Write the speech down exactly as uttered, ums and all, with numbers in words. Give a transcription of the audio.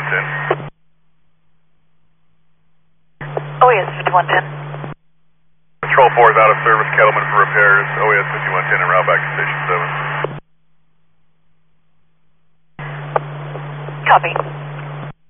ten. O E S fifty-one ten. Control four is out of service, Kettleman for repairs, O E S fifty-one ten en route back to Station seven. Copy.